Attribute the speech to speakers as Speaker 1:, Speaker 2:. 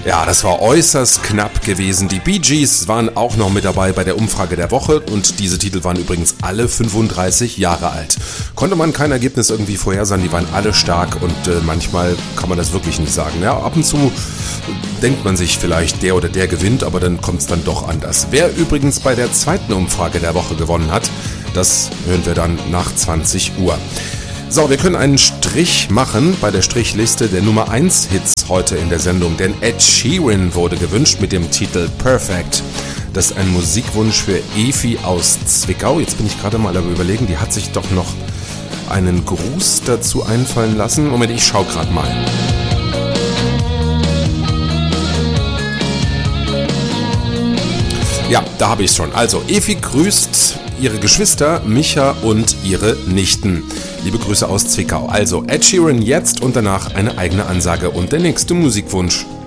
Speaker 1: Ja, das war äußerst knapp gewesen. Die Bee Gees waren auch noch mit dabei bei der Umfrage der Woche und diese Titel waren übrigens alle 35 Jahre alt. Konnte man kein Ergebnis irgendwie vorhersagen, die waren alle stark und manchmal kann man das wirklich nicht sagen. Ja, ab und zu denkt man sich vielleicht, der oder der gewinnt, aber dann kommt es dann doch anders. Wer übrigens bei der zweiten Umfrage der Woche gewonnen hat, das hören wir dann nach 20 Uhr. So, wir können einen Strich machen bei der Strichliste der Nummer 1 Hits heute in der Sendung, denn Ed Sheeran wurde gewünscht mit dem Titel Perfect. Das ist ein Musikwunsch für Evi aus Zwickau. Jetzt bin ich gerade mal am Überlegen, die hat sich doch noch einen Gruß dazu einfallen lassen. Moment, ich schau gerade mal. Ja, da habe ich es schon. Also, Evi grüßt ihre Geschwister Micha und ihre Nichten. Liebe Grüße aus Zwickau. Also Ed Sheeran jetzt und danach eine eigene Ansage und der nächste Musikwunsch.